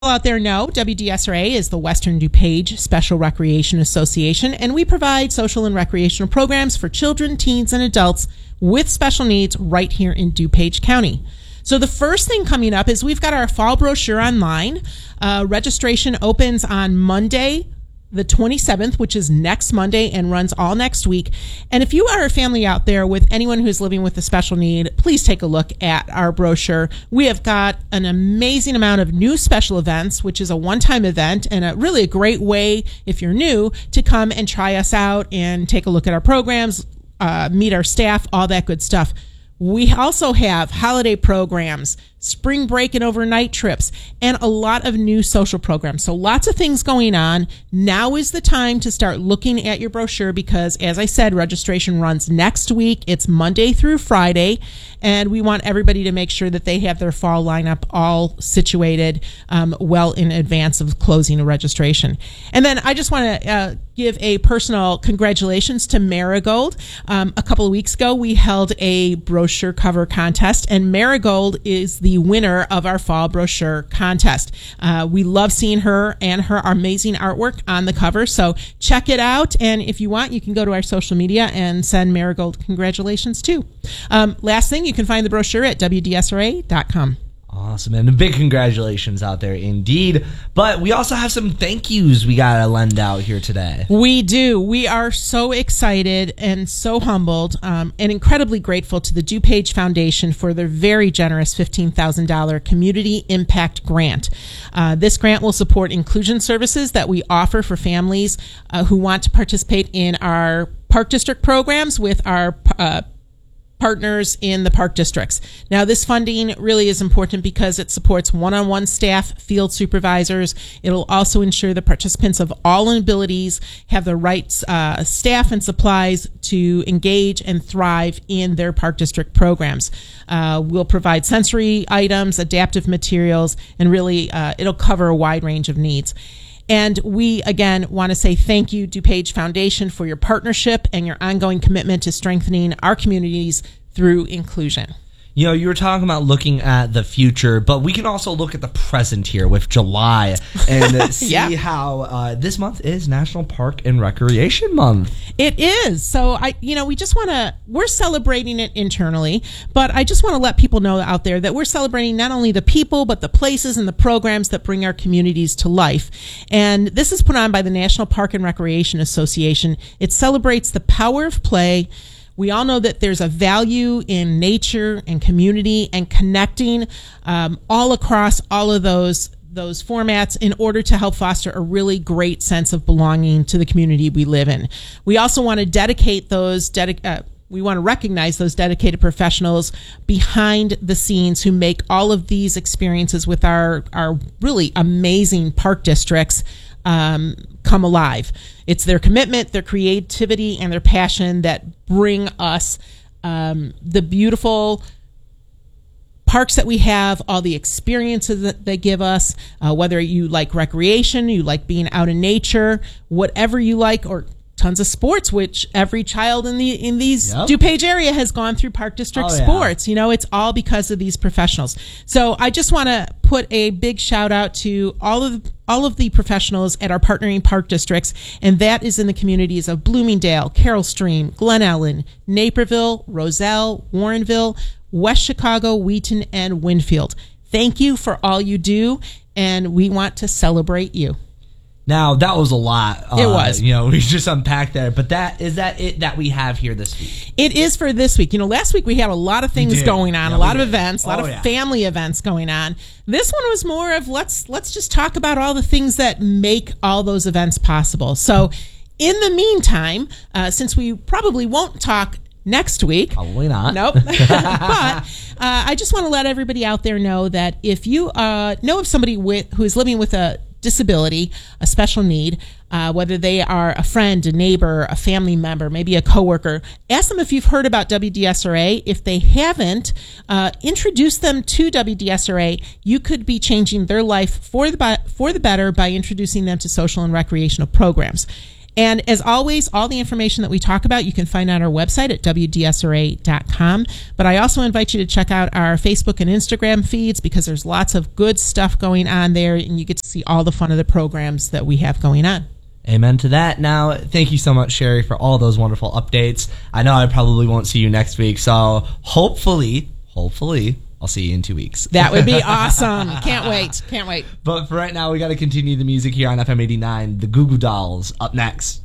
Out there know WDSRA is the Western DuPage Special Recreation Association, and we provide social and recreational programs for children, teens, and adults with special needs right here in DuPage County. So the first thing coming up is we've got our fall brochure online. Registration opens on Monday, the 27th, which is next Monday, and runs all next week. And if you are a family out there with anyone who's living with a special need, please take a look at our brochure. We have got an amazing amount of new special events, which is a one-time event and really a great way, if you're new, to come and try us out and take a look at our programs, meet our staff, all that good stuff. We also have holiday programs, spring break and overnight trips, and a lot of new social programs. So lots of things going on. Now is the time to start looking at your brochure because, as I said, registration runs next week. It's Monday through Friday, and we want everybody to make sure that they have their fall lineup all situated well in advance of closing a registration. And then I just want to give a personal congratulations to Marigold. A couple of weeks ago, we held a brochure cover contest, and Marigold is the winner of our fall brochure contest. We love seeing her and her amazing artwork on the cover, so check it out. And if you want, you can go to our social media and send Marigold congratulations too. Last thing, you can find the brochure at WDSRA.com. Awesome, and big congratulations out there indeed. But we also have some thank yous we got to lend out here today. We do. We are so excited and so humbled and incredibly grateful to the DuPage Foundation for their very generous $15,000 Community Impact Grant. This grant will support inclusion services that we offer for families who want to participate in our Park District programs with our partners in the park districts. Now, this funding really is important because it supports one-on-one staff, field supervisors. It'll also ensure the participants of all abilities have the right staff and supplies to engage and thrive in their park district programs. We'll provide sensory items, adaptive materials, and really it'll cover a wide range of needs. And we, again, want to say thank you, DuPage Foundation, for your partnership and your ongoing commitment to strengthening our communities through inclusion. You know, you were talking about looking at the future, but we can also look at the present here with July and see how this month is National Park and Recreation Month. It is. So, we just want to, we're celebrating it internally, but I just want to let people know out there that we're celebrating not only the people, but the places and the programs that bring our communities to life. And this is put on by the National Park and Recreation Association. It celebrates the power of play. We all know that there's a value in nature and community and connecting all across all of those formats in order to help foster a really great sense of belonging to the community we live in. We also want to dedicate we want to recognize those dedicated professionals behind the scenes who make all of these experiences with our really amazing park districts come alive. It's their commitment, their creativity, and their passion that bring us the beautiful parks that we have, all the experiences that they give us, whether you like recreation, you like being out in nature, whatever you like, or tons of sports, which every child in these DuPage area has gone through Park District sports. You know, it's all because of these professionals. So I just want to put a big shout out to all of the professionals at our partnering park districts, and that is in the communities of Bloomingdale, Carroll Stream, Glen Ellen, Naperville, Roselle, Warrenville, West Chicago, Wheaton, and Winfield. Thank you for all you do, and we want to celebrate you. Now, that was a lot. It was. We just unpacked that. But is that it that we have here this week? It is for this week. Last week we had a lot of things going on, a lot of events, a lot of family events going on. This one was more of let's just talk about all the things that make all those events possible. So in the meantime, since we probably won't talk next week. Probably not. Nope. But I just want to let everybody out there know that if you know of somebody who is living with a disability, a special need, whether they are a friend, a neighbor, a family member, maybe a coworker, ask them if you've heard about WDSRA. If they haven't, introduce them to WDSRA. You could be changing their life for the better by introducing them to social and recreational programs. And as always, all the information that we talk about, you can find on our website at WDSRA.com. But I also invite you to check out our Facebook and Instagram feeds because there's lots of good stuff going on there, and you get to see all the fun of the programs that we have going on. Amen to that. Now, thank you so much, Sherry, for all those wonderful updates. I know I probably won't see you next week, so hopefully, I'll see you in 2 weeks. That would be awesome. Can't wait. But for right now, we got to continue the music here on FM 89. The Goo Goo Dolls up next.